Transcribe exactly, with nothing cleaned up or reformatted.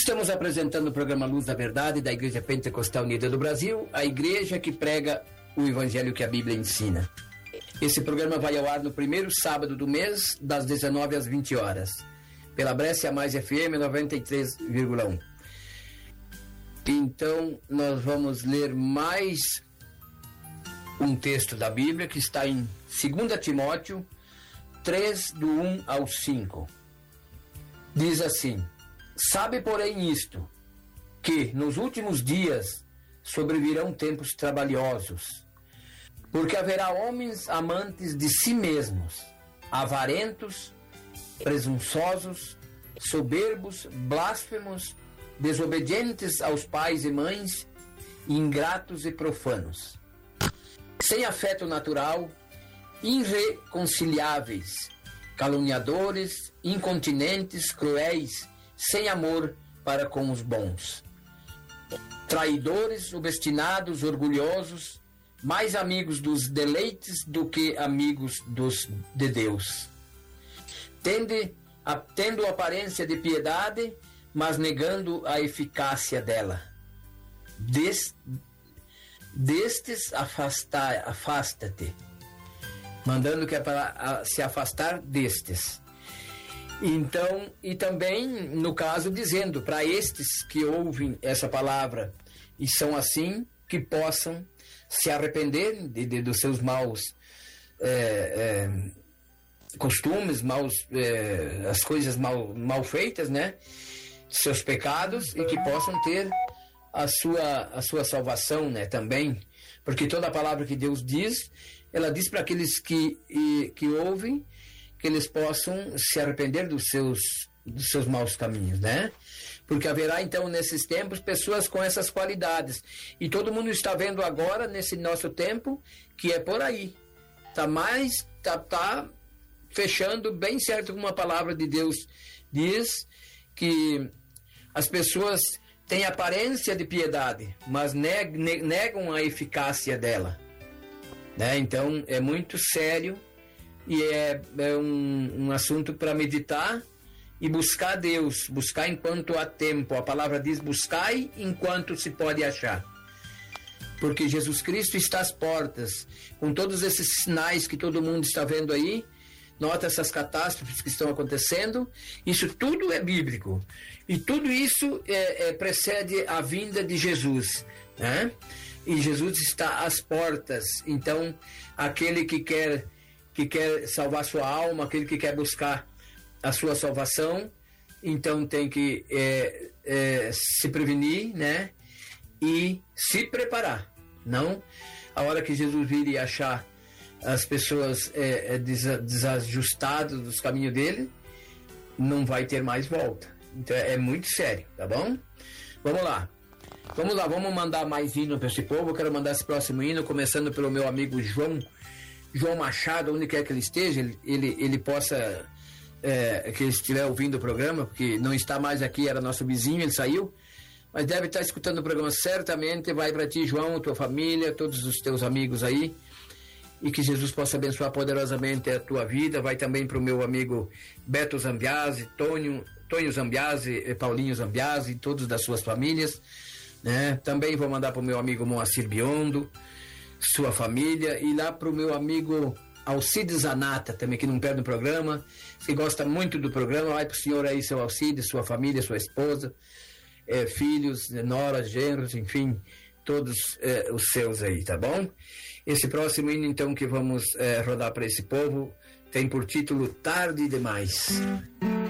Estamos apresentando o programa Luz da Verdade da Igreja Pentecostal Unida do Brasil, a igreja que prega o evangelho que a Bíblia ensina. Esse programa vai ao ar no primeiro sábado do mês, das dezenove às vinte horas, pela Brescia Mais F M noventa e três vírgula um. Então, nós vamos ler mais um texto da Bíblia que está em dois Timóteo três, do um ao cinco. Diz assim: sabe, porém, isto, que nos últimos dias sobrevirão tempos trabalhosos, porque haverá homens amantes de si mesmos, avarentos, presunçosos, soberbos, blasfemos, desobedientes aos pais e mães, ingratos e profanos, sem afeto natural, irreconciliáveis, caluniadores, incontinentes, cruéis, sem amor para com os bons, traidores, obstinados, orgulhosos, mais amigos dos deleites do que amigos dos de Deus, tende, a, tendo aparência de piedade, mas negando a eficácia dela. Des, destes afasta, afasta-te, mandando que é para se afastar destes. Então, e também, no caso, dizendo para estes que ouvem essa palavra e são assim, que possam se arrepender de, de, dos seus maus é, é, costumes, maus, é, as coisas mal, mal feitas, né? Seus pecados, e que possam ter a sua, a sua salvação, né? Também, porque toda a palavra que Deus diz, ela diz para aqueles que, e, que ouvem, que eles possam se arrepender dos seus, dos seus maus caminhos, né? Porque haverá então nesses tempos pessoas com essas qualidades, e todo mundo está vendo agora nesse nosso tempo que é por aí, tá mais tá, tá fechando bem certo com uma palavra de Deus. Diz que as pessoas têm aparência de piedade, mas negam a eficácia dela, né? Então é muito sério. E é, é um, um assunto para meditar e buscar Deus, buscar enquanto há tempo. A palavra diz: buscai enquanto se pode achar. Porque Jesus Cristo está às portas, com todos esses sinais que todo mundo está vendo aí. Nota essas catástrofes que estão acontecendo. Isso tudo é bíblico. E tudo isso é, é, precede a vinda de Jesus, né? E Jesus está às portas. Então, aquele que quer... que quer salvar sua alma, aquele que quer buscar a sua salvação, então tem que é, é, se prevenir, né? E se preparar. Não, a hora que Jesus vir e achar as pessoas é, é, desajustadas dos caminhos dele, não vai ter mais volta. Então é muito sério, tá bom? Vamos lá. Vamos lá, vamos mandar mais hino para esse povo. Eu quero mandar esse próximo hino, começando pelo meu amigo João João Machado, onde quer que ele esteja, ele, ele, ele possa, é, que ele estiver ouvindo o programa, porque não está mais aqui, era nosso vizinho, ele saiu, mas deve estar escutando o programa certamente. Vai para ti, João, tua família, todos os teus amigos aí, e que Jesus possa abençoar poderosamente a tua vida. Vai também para o meu amigo Beto Zambiase, Tonho, Tonho Zambiase, Paulinho Zambiase, todos das suas famílias, né? Também vou mandar para o meu amigo Moacir Biondo, sua família, e lá para o meu amigo Alcides Zanata, também, que não perde o programa, que gosta muito do programa. Vai para o senhor aí, seu Alcides, sua família, sua esposa, é, filhos, noras, genros, enfim, todos é, os seus aí, tá bom? Esse próximo hino, então, que vamos é, rodar para esse povo, tem por título Tarde Demais.